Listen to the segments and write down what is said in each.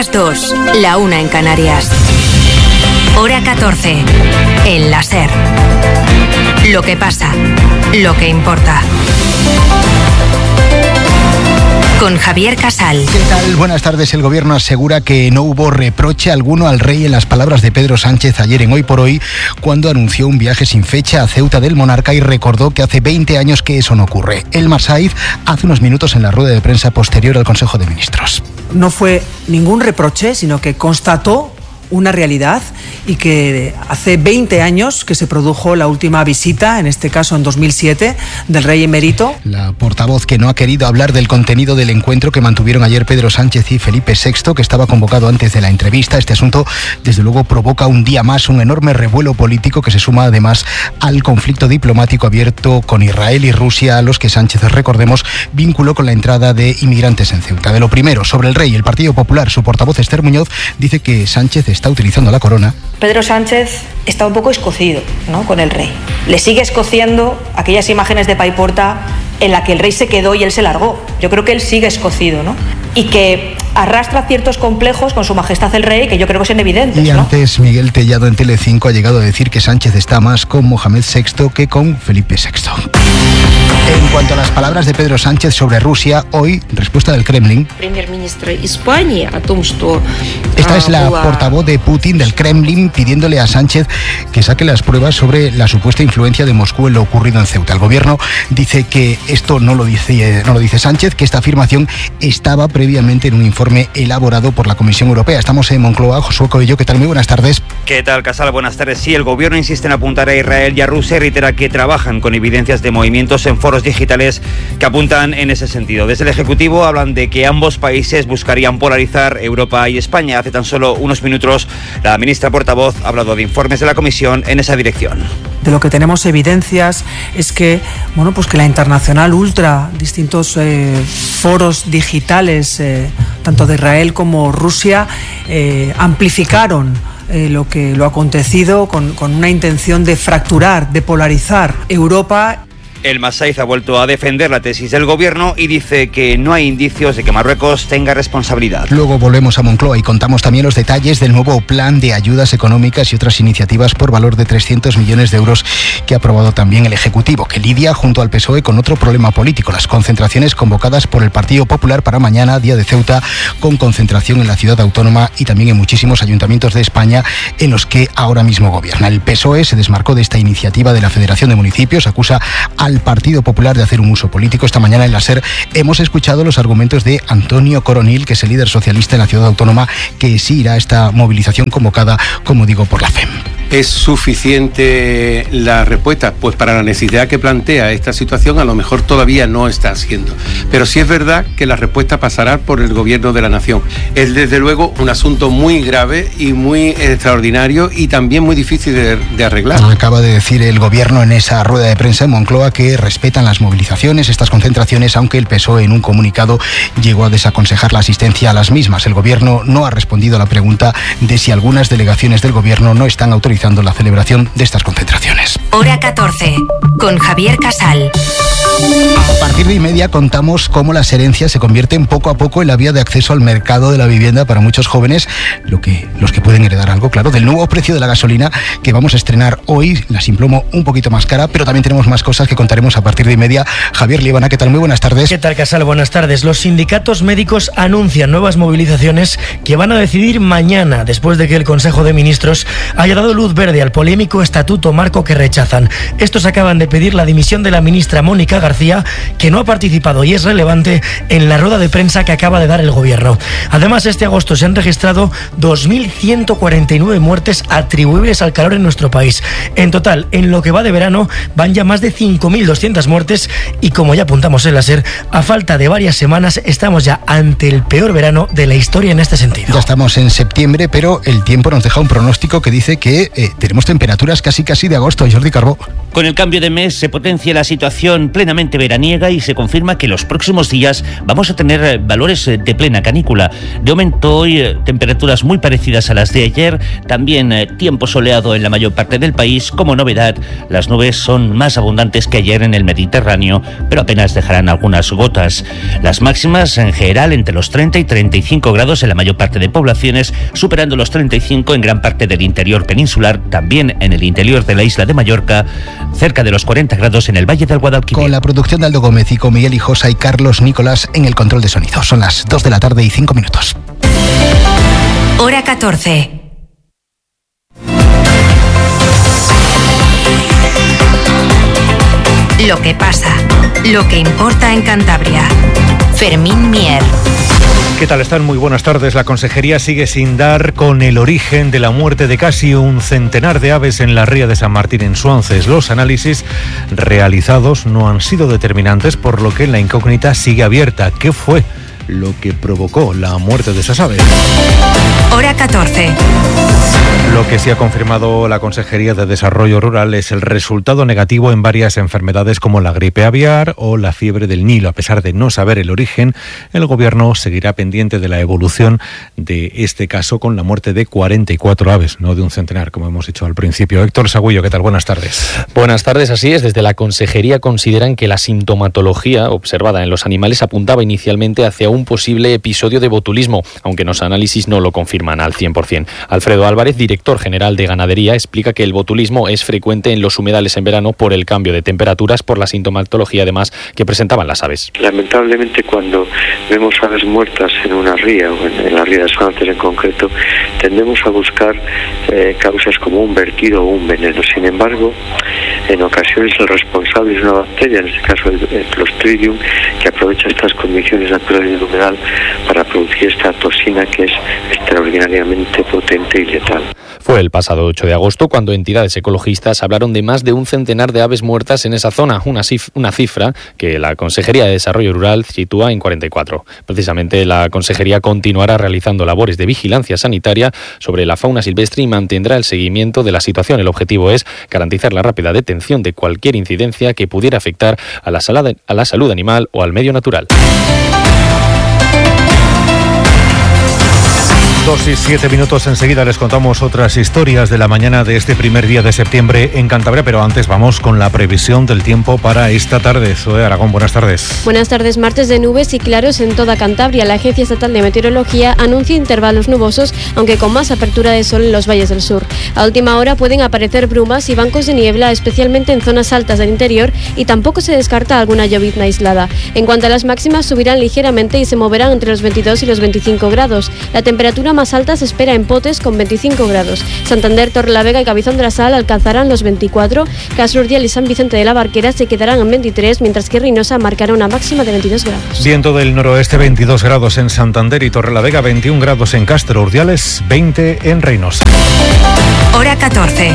las 2, la 1 en Canarias. Hora 14, en la SER. Lo que pasa, lo que importa. Con Javier Casal. ¿Qué tal? Buenas tardes. El gobierno asegura que no hubo reproche alguno al rey en las palabras de Pedro Sánchez ayer en Hoy por Hoy, cuando anunció un viaje sin fecha a Ceuta del monarca y recordó que hace 20 años que eso no ocurre. Elmar Saiz hace unos minutos en la rueda de prensa posterior al Consejo de Ministros. No fue ningún reproche, sino que constató una realidad y que hace 20 años que se produjo la última visita, en este caso en 2007, del rey emérito. La portavoz, que no ha querido hablar del contenido del encuentro que mantuvieron ayer Pedro Sánchez y Felipe VI, que estaba convocado antes de la entrevista. Este asunto, desde luego, provoca un día más un enorme revuelo político que se suma además al conflicto diplomático abierto con Israel y Rusia, a los que Sánchez, recordemos, vinculó con la entrada de inmigrantes en Ceuta. De lo primero, sobre el rey, el Partido Popular, su portavoz Esther Muñoz dice que Sánchez está utilizando la corona. Pedro Sánchez está un poco escocido, ¿no?, con el rey. Le sigue escociendo aquellas imágenes de Paiporta en la que el rey se quedó y él se largó. Yo creo que él sigue escocido, ¿no? Y que arrastra ciertos complejos con su majestad el rey, que yo creo que son evidentes, Y ¿no? antes, Miguel Tellado en Telecinco ha llegado a decir que Sánchez está más con Mohamed VI que con Felipe VI. En cuanto a las palabras de Pedro Sánchez sobre Rusia, hoy, respuesta del Kremlin. Esta es la portavoz de Putin, del Kremlin, pidiéndole a Sánchez que saque las pruebas sobre la supuesta influencia de Moscú en lo ocurrido en Ceuta. El gobierno dice que esto no lo dice Sánchez, que esta afirmación estaba previamente en un informe elaborado por la Comisión Europea. Estamos en Moncloa. Josué Coello, ¿qué tal? Muy buenas tardes. ¿Qué tal, Casal? Buenas tardes. Sí, el gobierno insiste en apuntar a Israel y a Rusia y reitera que trabajan con evidencias de movimientos en foros digitales que apuntan en ese sentido. Desde el Ejecutivo hablan de que ambos países buscarían polarizar Europa y España. Hace tan solo unos minutos la ministra portavoz ha hablado de informes de la Comisión en esa dirección. De lo que tenemos evidencias es que, pues que la Internacional Ultra, distintos foros digitales, tanto de Israel como Rusia, amplificaron lo acontecido con una intención de fracturar, de polarizar Europa. Elmar Saiz ha vuelto a defender la tesis del gobierno y dice que no hay indicios de que Marruecos tenga responsabilidad. Luego volvemos a Moncloa y contamos también los detalles del nuevo plan de ayudas económicas y otras iniciativas por valor de 300 millones de euros que ha aprobado también el Ejecutivo, que lidia junto al PSOE con otro problema político: las concentraciones convocadas por el Partido Popular para mañana, día de Ceuta, con concentración en la ciudad autónoma y también en muchísimos ayuntamientos de España en los que ahora mismo gobierna. El PSOE se desmarcó de esta iniciativa de la Federación de Municipios, acusa al Partido Popular de hacer un uso político. Esta mañana en la SER hemos escuchado los argumentos de Antonio Coronil, que es el líder socialista en la ciudad autónoma, que sí irá a esta movilización convocada, como digo, por la FEM. ¿Es suficiente la respuesta? Pues para la necesidad que plantea esta situación a lo mejor todavía no está siendo. Pero sí es verdad que la respuesta pasará por el gobierno de la nación. Es desde luego un asunto muy grave y muy extraordinario y también muy difícil de arreglar. Acaba de decir el gobierno en esa rueda de prensa en Moncloa que respetan las movilizaciones, estas concentraciones, aunque el PSOE en un comunicado llegó a desaconsejar la asistencia a las mismas. El gobierno no ha respondido a la pregunta de si algunas delegaciones del gobierno no están autorizando la celebración de estas concentraciones. Hora 14, con Javier Casal. A partir de 1:30 contamos cómo las herencias se convierten poco a poco en la vía de acceso al mercado de la vivienda para muchos jóvenes, los que pueden heredar algo, claro, del nuevo precio de la gasolina que vamos a estrenar hoy, la Simplomo un poquito más cara, pero también tenemos más cosas que contaremos a partir de 1:30. Javier Líbana, ¿qué tal? Muy buenas tardes. ¿Qué tal, Casal? Buenas tardes. Los sindicatos médicos anuncian nuevas movilizaciones que van a decidir mañana, después de que el Consejo de Ministros haya dado luz verde al polémico estatuto marco que rechazan. Estos acaban de pedir la dimisión de la ministra Mónica García, que no ha participado y es relevante en la rueda de prensa que acaba de dar el gobierno. Además, este agosto se han registrado 2.149 muertes atribuibles al calor en nuestro país. En total, en lo que va de verano, van ya más de 5.200 muertes y, como ya apuntamos en la SER, a falta de varias semanas estamos ya ante el peor verano de la historia en este sentido. Ya estamos en septiembre, pero el tiempo nos deja un pronóstico que dice que tenemos temperaturas casi de agosto. Jordi Carbó. Con el cambio de mes se potencia la situación plenamente veraniega y se confirma que los próximos días vamos a tener valores de plena canícula. De momento hoy temperaturas muy parecidas a las de ayer, también tiempo soleado en la mayor parte del país. Como novedad, las nubes son más abundantes que ayer en el Mediterráneo, pero apenas dejarán algunas gotas. Las máximas en general entre los 30 y 35 grados en la mayor parte de poblaciones, superando los 35 en gran parte del interior peninsular, también en el interior de la isla de Mallorca, cerca de los 40 grados en el Valle del Guadalquivir. Con la producción de Aldo Gómez y con Miguel Hijosa y Carlos Nicolás en el control de sonido. Son las 2 de la tarde y 5 minutos. Hora 14. Lo que pasa, lo que importa en Cantabria. Fermín Mier. ¿Qué tal están? Muy buenas tardes. La Consejería sigue sin dar con el origen de la muerte de casi un centenar de aves en la ría de San Martín, en Suances. Los análisis realizados no han sido determinantes, por lo que la incógnita sigue abierta. ¿Qué fue lo que provocó la muerte de esas aves? Hora 14. Lo que sí ha confirmado la Consejería de Desarrollo Rural es el resultado negativo en varias enfermedades como la gripe aviar o la fiebre del Nilo. A pesar de no saber el origen, el Gobierno seguirá pendiente de la evolución de este caso, con la muerte de 44 aves, no de un centenar, como hemos dicho al principio. Héctor Sagüillo, ¿qué tal? Buenas tardes. Buenas tardes, así es. Desde la Consejería consideran que la sintomatología observada en los animales apuntaba inicialmente hacia un posible episodio de botulismo, aunque los análisis no lo confirman al 100%. Alfredo Álvarez, director general de Ganadería, explica que el botulismo es frecuente en los humedales en verano por el cambio de temperaturas, por la sintomatología además que presentaban las aves. Lamentablemente, cuando vemos aves muertas en una ría o en la ría de Suances en concreto, tendemos a buscar causas como un vertido o un veneno. Sin embargo, en ocasiones el responsable es una bacteria, en este caso el Clostridium, que aprovecha estas condiciones naturales del humedal para producir esta toxina que es extraordinariamente potente y letal. Fue el pasado 8 de agosto cuando entidades ecologistas hablaron de más de un centenar de aves muertas en esa zona, una cifra que la Consejería de Desarrollo Rural sitúa en 44. Precisamente la Consejería continuará realizando labores de vigilancia sanitaria sobre la fauna silvestre y mantendrá el seguimiento de la situación. El objetivo es garantizar la rápida detención de cualquier incidencia que pudiera afectar a la salud animal o al medio natural. 2 y 7 minutos, enseguida les contamos otras historias de la mañana de este primer día de septiembre en Cantabria, pero antes vamos con la previsión del tiempo para esta tarde. Zoe Aragón, buenas tardes. Buenas tardes. Martes de nubes y claros en toda Cantabria. La Agencia Estatal de Meteorología anuncia intervalos nubosos, aunque con más apertura de sol en los valles del sur. A última hora pueden aparecer brumas y bancos de niebla, especialmente en zonas altas del interior, y tampoco se descarta alguna llovizna aislada. En cuanto a las máximas, subirán ligeramente y se moverán entre los 22 y los 25 grados. La temperatura más alta se espera en Potes con 25 grados. Santander, Torrelavega y Cabezón de la Sal alcanzarán los 24. Castro Urdial y San Vicente de la Barquera se quedarán en 23, mientras que Reynosa marcará una máxima de 22 grados. Viento del noroeste, 22 grados en Santander y Torrelavega, 21 grados en Castro Urdiales, 20 en Reynosa. Hora 14.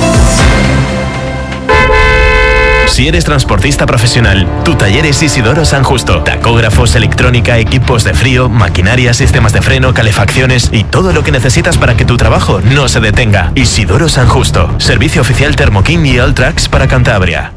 Si eres transportista profesional, tu taller es Isidoro San Justo. Tacógrafos, electrónica, equipos de frío, maquinaria, sistemas de freno, calefacciones y todo lo que necesitas para que tu trabajo no se detenga. Isidoro San Justo. Servicio oficial Thermoking y Alltrax para Cantabria.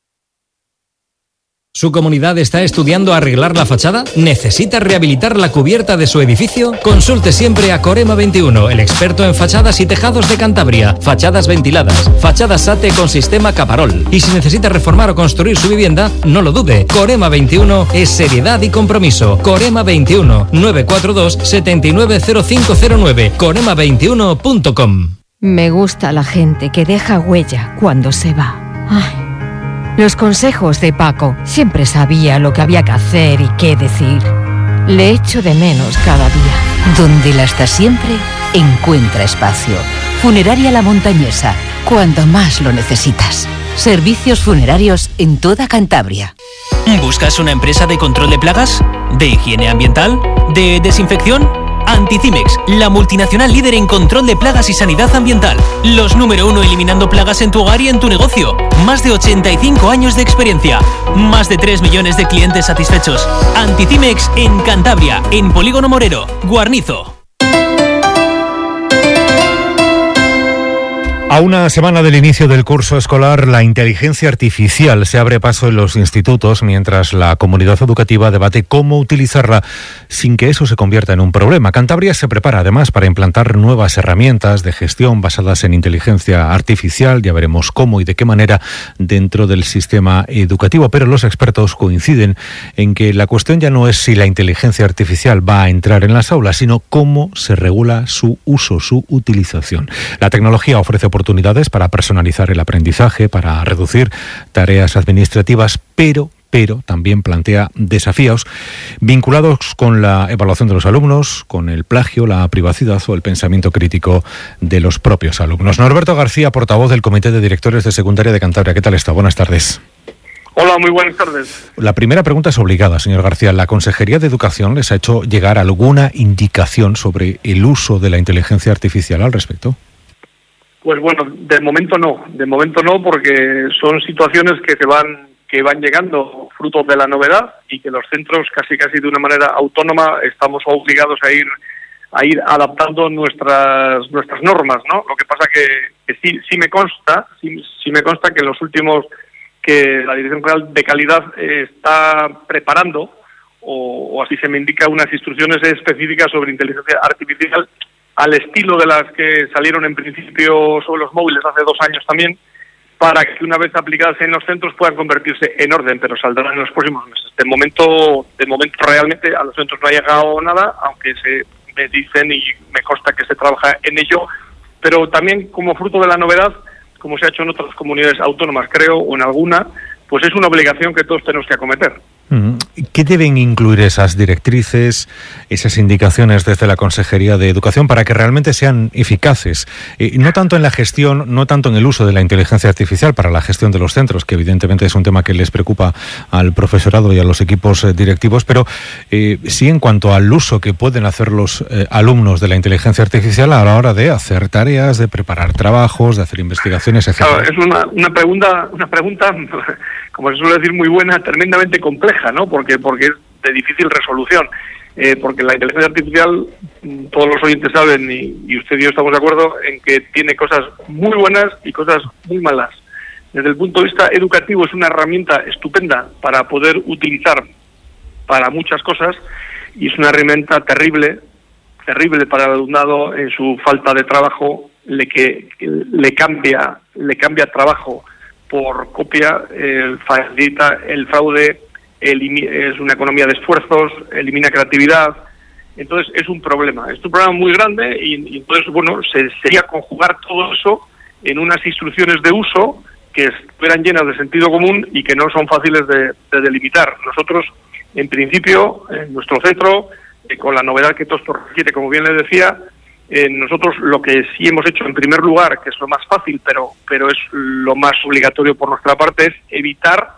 ¿Su comunidad está estudiando arreglar la fachada? ¿Necesita rehabilitar la cubierta de su edificio? Consulte siempre a Corema 21, el experto en fachadas y tejados de Cantabria. Fachadas ventiladas, fachadas SATE con sistema Caparol. Y si necesita reformar o construir su vivienda, no lo dude. Corema 21 es seriedad y compromiso. Corema 21, 942 790509. Corema21.com. Me gusta la gente que deja huella cuando se va. Ay. Los consejos de Paco. Siempre sabía lo que había que hacer y qué decir. Le echo de menos cada día. Donde la está siempre, encuentra espacio. Funeraria La Montañesa, cuando más lo necesitas. Servicios funerarios en toda Cantabria. ¿Buscas una empresa de control de plagas? ¿De higiene ambiental? ¿De desinfección? Anticimex, la multinacional líder en control de plagas y sanidad ambiental. Los número 1 eliminando plagas en tu hogar y en tu negocio. Más de 85 años de experiencia. Más de 3 millones de clientes satisfechos. Anticimex en Cantabria, en Polígono Morero, Guarnizo. A una semana del inicio del curso escolar, la inteligencia artificial se abre paso en los institutos mientras la comunidad educativa debate cómo utilizarla sin que eso se convierta en un problema. Cantabria se prepara además para implantar nuevas herramientas de gestión basadas en inteligencia artificial. Ya veremos cómo y de qué manera dentro del sistema educativo. Pero los expertos coinciden en que la cuestión ya no es si la inteligencia artificial va a entrar en las aulas, sino cómo se regula su uso, su utilización. La tecnología ofrece oportunidades para personalizar el aprendizaje, para reducir tareas administrativas, pero también plantea desafíos vinculados con la evaluación de los alumnos, con el plagio, la privacidad o el pensamiento crítico de los propios alumnos. Norberto García, portavoz del Comité de Directores de Secundaria de Cantabria. ¿Qué tal está? Buenas tardes. Hola, muy buenas tardes. La primera pregunta es obligada, señor García. ¿La Consejería de Educación les ha hecho llegar alguna indicación sobre el uso de la inteligencia artificial al respecto? Pues bueno, de momento no, porque son situaciones que van llegando fruto de la novedad y que los centros casi de una manera autónoma estamos obligados a ir adaptando nuestras normas, ¿no? Lo que pasa que sí me consta que en los últimos que la Dirección General de Calidad está preparando o así se me indica unas instrucciones específicas sobre inteligencia artificial al estilo de las que salieron en principio sobre los móviles hace 2 años también, para que una vez aplicadas en los centros puedan convertirse en orden, pero saldrán en los próximos meses. De momento realmente a los centros no ha llegado nada, aunque me dicen y me consta que se trabaja en ello, pero también como fruto de la novedad, como se ha hecho en otras comunidades autónomas, creo, o en alguna, pues es una obligación que todos tenemos que acometer. ¿Qué deben incluir esas directrices, esas indicaciones desde la Consejería de Educación para que realmente sean eficaces? No tanto en la gestión, no tanto en el uso de la inteligencia artificial para la gestión de los centros, que evidentemente es un tema que les preocupa al profesorado y a los equipos directivos, pero sí en cuanto al uso que pueden hacer los alumnos de la inteligencia artificial a la hora de hacer tareas, de preparar trabajos, de hacer investigaciones, etc. Claro, es una pregunta, como se suele decir, muy buena, tremendamente compleja, ¿no? Porque es de difícil resolución. Porque la inteligencia artificial, todos los oyentes saben, y usted y yo estamos de acuerdo, en que tiene cosas muy buenas y cosas muy malas. Desde el punto de vista educativo es una herramienta estupenda para poder utilizar para muchas cosas, y es una herramienta terrible para el alumnado en su falta de trabajo, le cambia trabajo por copia, facilita el fraude, es una economía de esfuerzos, elimina creatividad. Entonces es un problema muy grande y entonces, bueno, sería conjugar todo eso en unas instrucciones de uso que estuvieran llenas de sentido común y que no son fáciles de delimitar. Nosotros, en principio, en nuestro centro, con la novedad que todo esto requiere, como bien le decía, nosotros lo que sí hemos hecho en primer lugar, que es lo más fácil, pero es lo más obligatorio por nuestra parte, es evitar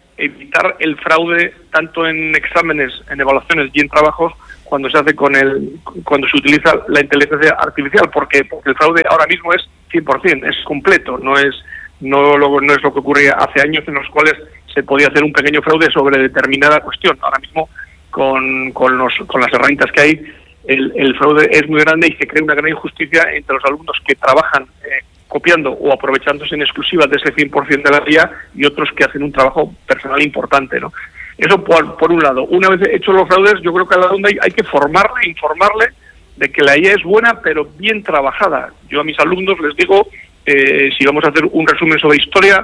el fraude tanto en exámenes, en evaluaciones y en trabajos cuando se hace cuando se utiliza la inteligencia artificial, porque el fraude ahora mismo es 100%, es completo, no es lo que ocurría hace años en los cuales se podía hacer un pequeño fraude sobre determinada cuestión. Ahora mismo con las herramientas que hay, el fraude es muy grande y se crea una gran injusticia entre los alumnos que trabajan copiando o aprovechándose en exclusiva de ese 100% de la guía y otros que hacen un trabajo personal importante, ¿no? Eso por un lado. Una vez hechos los fraudes, yo creo que al alumno hay que informarle de que la IA es buena, pero bien trabajada. Yo a mis alumnos les digo, si vamos a hacer un resumen sobre historia,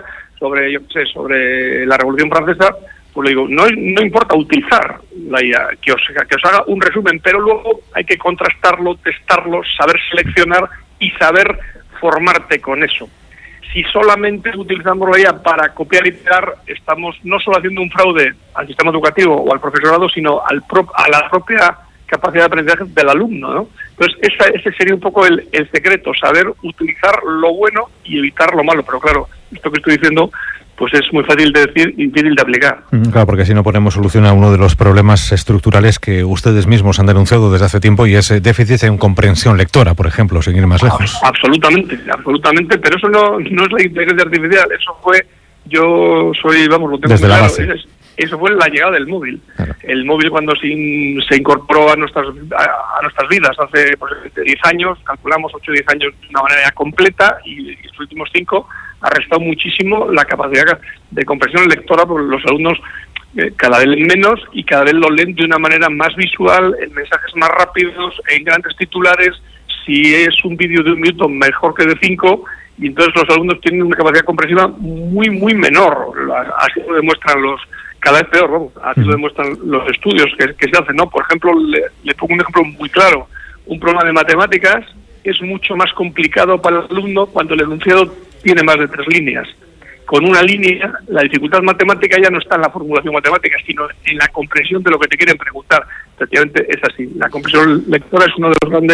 sobre la Revolución Francesa, pues le digo, no importa utilizar la IA, que os haga un resumen, pero luego hay que contrastarlo, testarlo, saber seleccionar y saber formarte con eso. Si solamente utilizamos la IA para copiar y pegar, estamos no solo haciendo un fraude al sistema educativo o al profesorado, sino a la propia capacidad de aprendizaje del alumno, ¿no? Entonces, ese sería un poco el secreto, saber utilizar lo bueno y evitar lo malo. Pero claro, esto que estoy diciendo, pues es muy fácil de decir y difícil de aplicar. Claro, porque si no ponemos solución a uno de los problemas estructurales que ustedes mismos han denunciado desde hace tiempo, y es déficit en comprensión lectora, por ejemplo, sin ir más lejos. Absolutamente, pero eso no es la inteligencia artificial, eso fue, yo soy, lo tengo desde muy la claro, base. eso fue la llegada del móvil. Claro. El móvil, cuando se incorporó a nuestras vidas hace 10 años, calculamos 8 o 10 años de una manera completa, y estos últimos 5 ha restado muchísimo la capacidad de comprensión lectora, porque los alumnos cada vez leen menos y cada vez lo leen de una manera más visual, en mensajes más rápidos, en grandes titulares. Si es un vídeo de 1 minuto, mejor que de 5, y entonces los alumnos tienen una capacidad comprensiva muy, muy menor. Así lo demuestran cada vez peor, vamos, así lo demuestran los estudios que se hacen, ¿no? Por ejemplo, le pongo un ejemplo muy claro. Un problema de matemáticas es mucho más complicado para el alumno cuando el enunciado tiene más de 3 líneas. Con una línea, la dificultad matemática ya no está en la formulación matemática, sino en la comprensión de lo que te quieren preguntar. Efectivamente es así. La comprensión lectora es uno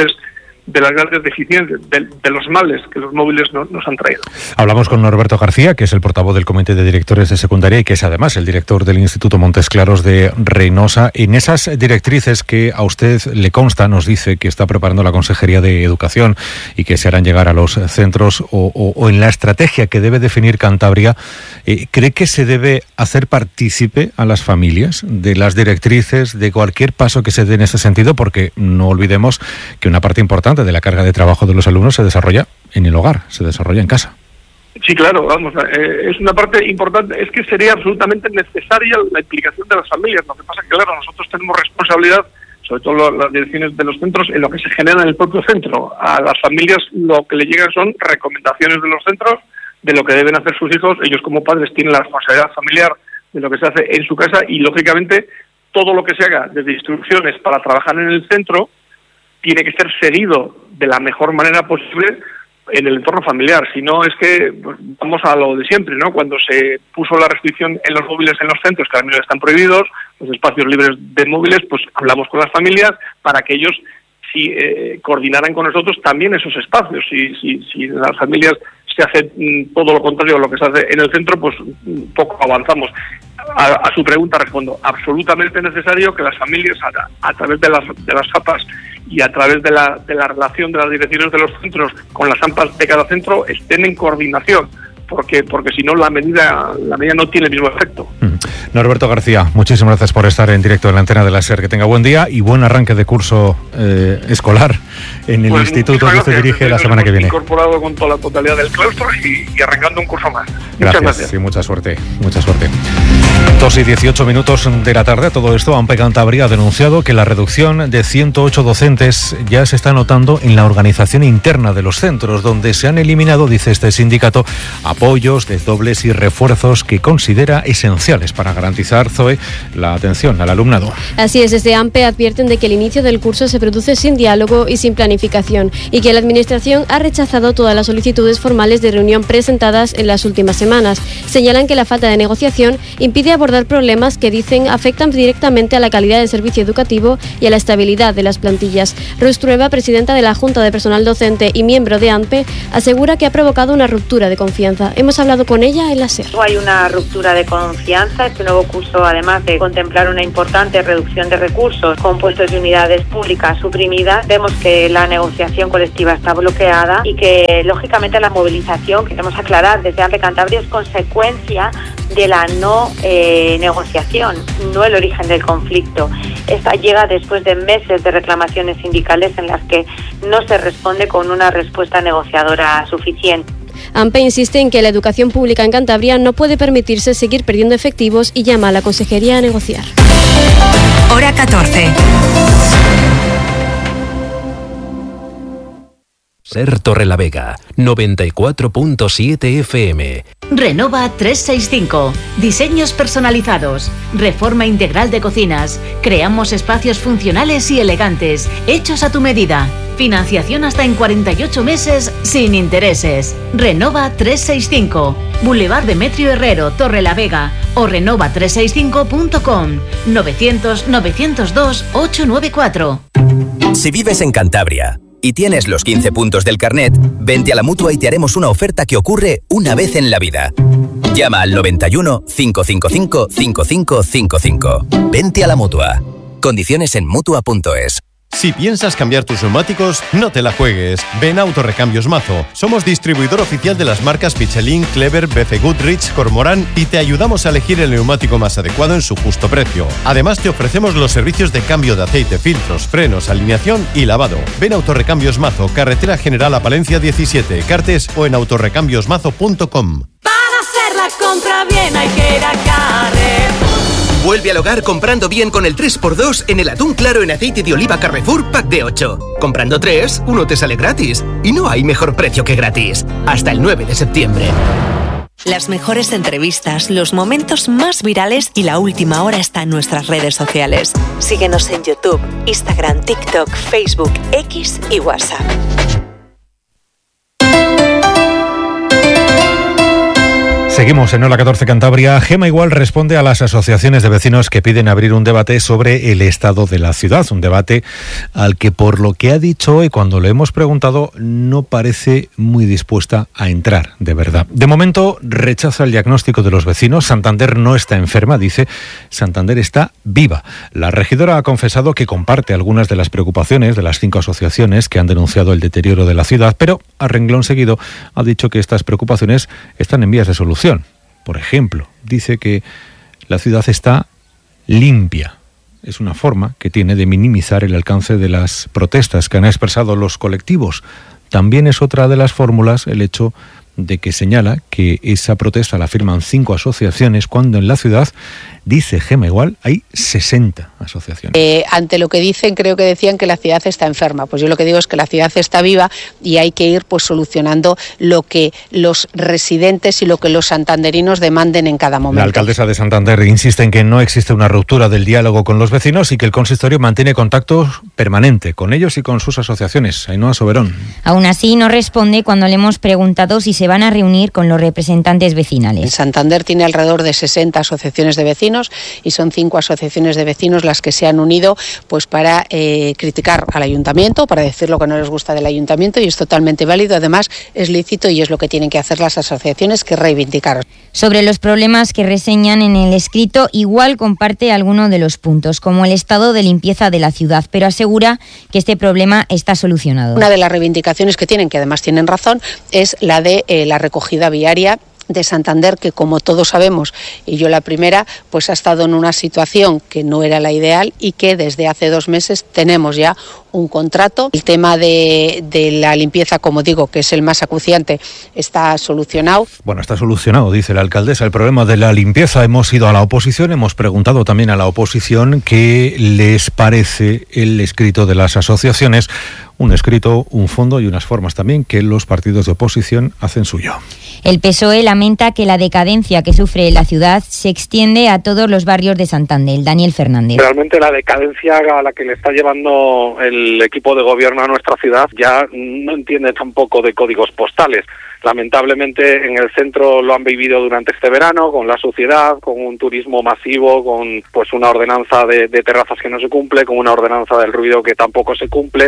de las grandes deficiencias, de los males que los móviles nos han traído. Hablamos con Norberto García, que es el portavoz del Comité de Directores de Secundaria y que es además el director del Instituto Montes Claros de Reynosa. En esas directrices que a usted le consta, nos dice que está preparando la Consejería de Educación y que se harán llegar a los centros, o en la estrategia que debe definir Cantabria, ¿cree que se debe hacer partícipe a las familias de las directrices, de cualquier paso que se dé en ese sentido? Porque no olvidemos que una parte importante de la carga de trabajo de los alumnos se desarrolla en el hogar, se desarrolla en casa. Sí, claro, vamos, es una parte importante. Es que sería absolutamente necesaria la implicación de las familias. Lo que pasa es que, claro, nosotros tenemos responsabilidad, sobre todo las direcciones de los centros, en lo que se genera en el propio centro. A las familias lo que le llegan son recomendaciones de los centros de lo que deben hacer sus hijos. Ellos como padres tienen la responsabilidad familiar de lo que se hace en su casa, y lógicamente todo lo que se haga desde instrucciones para trabajar en el centro tiene que ser seguido de la mejor manera posible en el entorno familiar. Si no, es que vamos a lo de siempre, ¿no? Cuando se puso la restricción en los móviles en los centros, que ahora mismo están prohibidos, los espacios libres de móviles, pues hablamos con las familias para que ellos coordinaran con nosotros también esos espacios. Si las familias se hace todo lo contrario a lo que se hace en el centro, pues poco avanzamos. A su pregunta respondo, absolutamente necesario que las familias, a través de las APAs y a través de la relación de las direcciones de los centros con las AMPAs de cada centro, estén en coordinación, porque si no la medida no tiene el mismo efecto. Norberto García, muchísimas gracias por estar en directo en la antena de la SER. Que tenga buen día y buen arranque de curso escolar en el instituto que usted dirige la semana que viene. Incorporado con toda la totalidad del claustro y arrancando un curso más. Muchas gracias. Y mucha suerte. 2:18 de la tarde. Todo esto, AMPE Cantabria ha denunciado que la reducción de 108 docentes ya se está notando en la organización interna de los centros, donde se han eliminado, dice este sindicato, apoyos, desdobles y refuerzos que considera esenciales para garantizar, Zoe, la atención al alumnado. Así es, desde AMPE advierten de que el inicio del curso se produce sin diálogo y sin planificación, y que la Administración ha rechazado todas las solicitudes formales de reunión presentadas en las últimas semanas. Señalan que la falta de negociación impide abordar problemas que dicen afectan directamente a la calidad del servicio educativo y a la estabilidad de las plantillas. Rosa Trueba, presidenta de la Junta de Personal Docente y miembro de AMPE, asegura que ha provocado una ruptura de confianza. Hemos hablado con ella en la SER. Hay una ruptura de confianza. Este nuevo curso, además de contemplar una importante reducción de recursos con puestos de unidades públicas suprimidas, vemos que la negociación colectiva está bloqueada y que, lógicamente, la movilización, queremos aclarar, desde AMPE Cantabria es consecuencia de la no negociación, no el origen del conflicto. Esta llega después de meses de reclamaciones sindicales en las que no se responde con una respuesta negociadora suficiente. AMPE insiste en que la educación pública en Cantabria no puede permitirse seguir perdiendo efectivos y llama a la Consejería a negociar. Hora 14. SER Torrelavega, 94.7 FM. Renova 365. Diseños personalizados. Reforma integral de cocinas. Creamos espacios funcionales y elegantes, hechos a tu medida. Financiación hasta en 48 meses sin intereses. Renova 365. Boulevard Demetrio Herrero, Torrelavega. O renova365.com. 900-902-894. Si vives en Cantabria y tienes los 15 puntos del carnet, vente a la Mutua y te haremos una oferta que ocurre una vez en la vida. Llama al 91 555 5555. Vente a la Mutua. Condiciones en Mutua.es. Si piensas cambiar tus neumáticos, no te la juegues. Ven a Autorrecambios Mazo. Somos distribuidor oficial de las marcas Michelin, Clever, BC Goodrich, Cormorán y te ayudamos a elegir el neumático más adecuado en su justo precio. Además, te ofrecemos los servicios de cambio de aceite, filtros, frenos, alineación y lavado. Ven a Autorrecambios Mazo, Carretera General a Palencia 17, Cartes o en autorrecambiosmazo.com. Para hacer la compra bien hay que ir a Carrefour. Vuelve al hogar comprando bien con el 3x2 en el atún claro en aceite de oliva Carrefour Pack de 8. Comprando 3, uno te sale gratis. Y no hay mejor precio que gratis. Hasta el 9 de septiembre. Las mejores entrevistas, los momentos más virales y la última hora está en nuestras redes sociales. Síguenos en YouTube, Instagram, TikTok, Facebook, X y WhatsApp. Seguimos en Hola 14 Cantabria. Gema Igual responde a las asociaciones de vecinos que piden abrir un debate sobre el estado de la ciudad. Un debate al que, por lo que ha dicho hoy cuando le hemos preguntado, no parece muy dispuesta a entrar, de verdad. De momento, rechaza el diagnóstico de los vecinos. Santander no está enferma, dice. Santander está viva. La regidora ha confesado que comparte algunas de las preocupaciones de las 5 asociaciones que han denunciado el deterioro de la ciudad, pero a renglón seguido ha dicho que estas preocupaciones están en vías de solución. Por ejemplo, dice que la ciudad está limpia. Es una forma que tiene de minimizar el alcance de las protestas que han expresado los colectivos. También es otra de las fórmulas el hecho de que señala que esa protesta la firman 5 asociaciones cuando en la ciudad, dice Gema Igual, hay 60 asociaciones. Ante lo que dicen, creo que decían que la ciudad está enferma. Pues yo lo que digo es que la ciudad está viva y hay que ir pues solucionando lo que los residentes y lo que los santanderinos demanden en cada momento. La alcaldesa de Santander insiste en que no existe una ruptura del diálogo con los vecinos y que el consistorio mantiene contacto permanente con ellos y con sus asociaciones. Ainhoa Soberón. Aún así, no responde cuando le hemos preguntado si se van a reunir con los representantes vecinales. Santander tiene alrededor de 60 asociaciones de vecinos y son 5 asociaciones de vecinos las que se han unido pues para criticar al ayuntamiento, para decir lo que no les gusta del ayuntamiento, y es totalmente válido, además es lícito y es lo que tienen que hacer las asociaciones, que reivindicar. Sobre los problemas que reseñan en el escrito, Igual comparte algunos de los puntos, como el estado de limpieza de la ciudad, pero asegura que este problema está solucionado. Una de las reivindicaciones que tienen, que además tienen razón, es la de la recogida viaria de Santander, que como todos sabemos, y yo la primera, pues ha estado en una situación que no era la ideal y que desde hace 2 meses tenemos ya un contrato. El tema de la limpieza, como digo, que es el más acuciante, está solucionado. Bueno, está solucionado, dice la alcaldesa, el problema de la limpieza. Hemos ido a la oposición, hemos preguntado también a la oposición qué les parece el escrito de las asociaciones. Un escrito, un fondo y unas formas también que los partidos de oposición hacen suyo. El PSOE lamenta que la decadencia que sufre la ciudad se extiende a todos los barrios de Santander. Daniel Fernández. Realmente la decadencia a la que le está llevando el equipo de gobierno a nuestra ciudad ya no entiende tampoco de códigos postales. Lamentablemente en el centro lo han vivido durante este verano, con la suciedad, con un turismo masivo, con pues una ordenanza de terrazas que no se cumple, con una ordenanza del ruido que tampoco se cumple,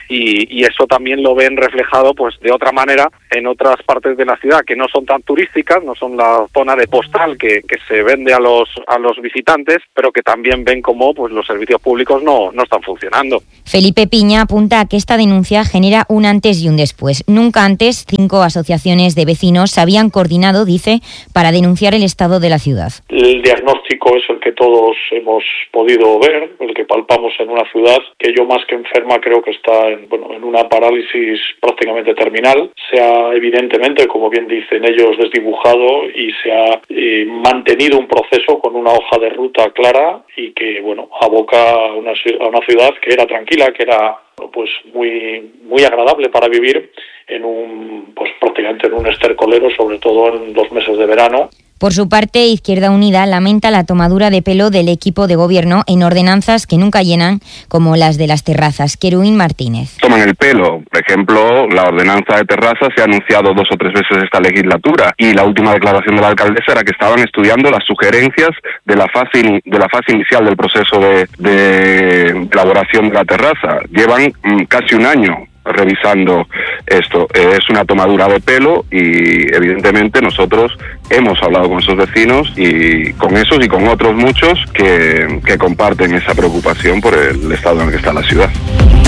y eso también lo ven reflejado pues de otra manera en otras partes de la ciudad que no son tan turísticas, no son la zona de postal que se vende a los visitantes, pero que también ven cómo pues los servicios públicos no están funcionando. Felipe Piña apunta a que esta denuncia genera un antes y un después. Nunca antes 5 asociaciones de vecinos se habían coordinado, dice, para denunciar el estado de la ciudad. El diagnóstico es el que todos hemos podido ver, el que palpamos en una ciudad que yo más que enferma creo que está en una parálisis prácticamente terminal. Se ha evidentemente, como bien dicen ellos, desdibujado y se ha mantenido un proceso con una hoja de ruta clara y que aboca a una ciudad que era tranquila, que era pues muy agradable para vivir prácticamente en un estercolero, sobre todo en los meses de verano. Por su parte, Izquierda Unida lamenta la tomadura de pelo del equipo de gobierno en ordenanzas que nunca llenan, como las de las terrazas. Querubín Martínez. Toman el pelo. Por ejemplo, la ordenanza de terrazas se ha anunciado 2 o 3 veces esta legislatura y la última declaración de la alcaldesa era que estaban estudiando las sugerencias de la fase inicial del proceso de elaboración de la terraza. Llevan casi un año revisando esto. Es una tomadura de pelo y evidentemente nosotros hemos hablado con esos vecinos y con esos y con otros muchos que comparten esa preocupación por el estado en el que está la ciudad.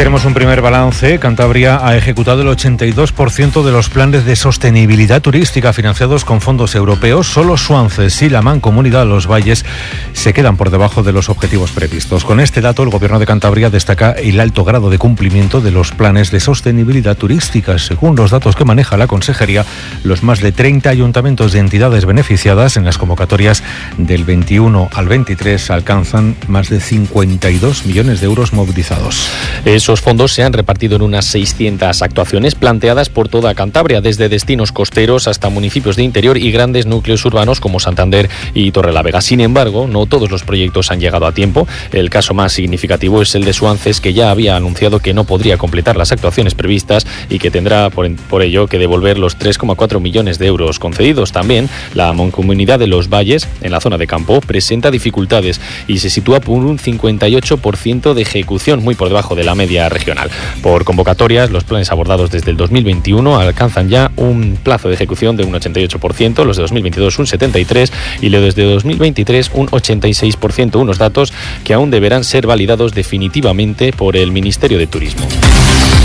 tenemos un primer balance. Cantabria ha ejecutado el 82% de los planes de sostenibilidad turística financiados con fondos europeos. Solo Suances y la Mancomunidad Los Valles se quedan por debajo de los objetivos previstos. Con este dato, el Gobierno de Cantabria destaca el alto grado de cumplimiento de los planes de sostenibilidad turística. Según los datos que maneja la Consejería, los más de 30 ayuntamientos de entidades beneficiadas en las convocatorias del 21 al 23 alcanzan más de 52 millones de euros movilizados. Esos fondos se han repartido en unas 600 actuaciones planteadas por toda Cantabria, desde destinos costeros hasta municipios de interior y grandes núcleos urbanos como Santander y Torrelavega. Sin embargo, no todos los proyectos han llegado a tiempo. El caso más significativo es el de Suances, que ya había anunciado que no podría completar las actuaciones previstas y que tendrá por ello que devolver los 3,4 millones de euros concedidos. También la Mancomunidad de Los Valles, en la zona de campo, presenta dificultades y se sitúa por un 58% de ejecución, muy por debajo de la media regional. Por convocatorias, los planes abordados desde el 2021 alcanzan ya un plazo de ejecución de un 88%, los de 2022 un 73% y los de 2023 un 86%, unos datos que aún deberán ser validados definitivamente por el Ministerio de Turismo.